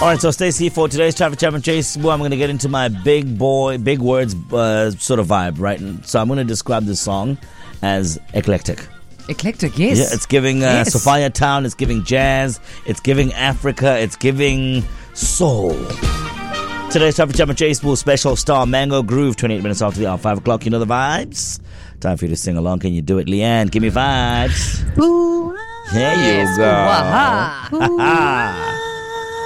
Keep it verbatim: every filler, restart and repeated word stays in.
All right, so Stacey, for today's Traffic Jam and Chase, well, I'm going to get into my big boy, big words uh, sort of vibe, right? And so I'm going to describe this song as eclectic. Eclectic, yes. Yeah, it's giving uh, yes. Sophia Town, it's giving jazz, it's giving Africa, it's giving soul. Today's Traffic Jam and Chase will special star Mango Groove, twenty-eight minutes after the hour, five o'clock. You know the vibes? Time for you to sing along. Can you do it, Leanne? Give me vibes. Ooh, There you yes. go. Ooh, aha. Ha ha.